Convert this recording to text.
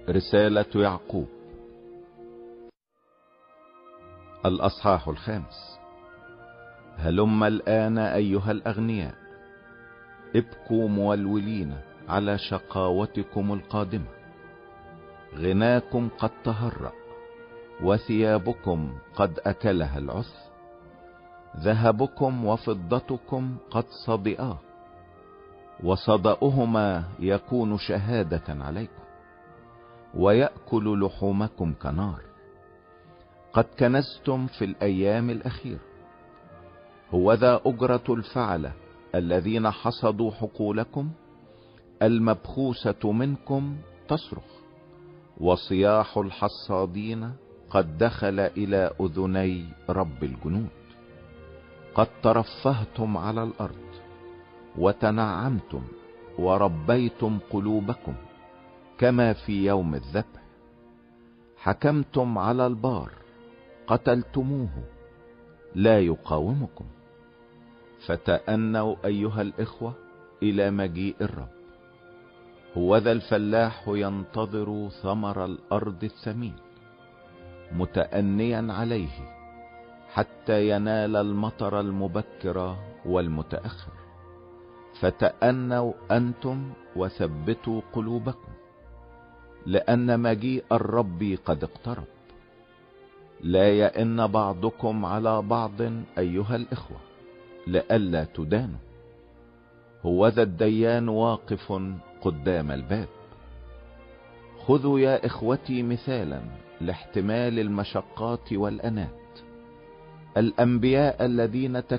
رسالة يعقوب الأصحاح 5. هلم الآن أيها الأغنياء، ابكوا مولولين على شقاوتكم القادمة. غناكم قد تهرأ، وثيابكم قد أكلها العث. ذهبكم وفضتكم قد صدئا، وصدأهما يكون شهادة عليكم، ويأكل لحومكم كنار. قد كنزتم في الأيام الأخيرة. هوذا أجرة الفعلة الذين حصدوا حقولكم المبخوسة منكم تصرخ، وصياح الحصادين قد دخل إلى أذني رب الجنود. قد ترفهتم على الأرض وتنعمتم وربيتم قلوبكم كما في يوم الذبح. حكمتم على البار، قتلتموه، لا يقاومكم. فتأنوا أيها الإخوة إلى مجيء الرب. هوذا الفلاح ينتظر ثمر الأرض الثمين، متأنيا عليه حتى ينال المطر المبكر والمتأخر. فتأنوا أنتم وثبتوا قلوبكم، لأن مجيء الرب قد اقترب. لا يئن بعضكم على بعض أيها الإخوة، لئلا تدانوا. هوذا الديان واقف قدام الباب. خذوا يا إخوتي مثالا لاحتمال المشقات والأنات. الأنبياء الذين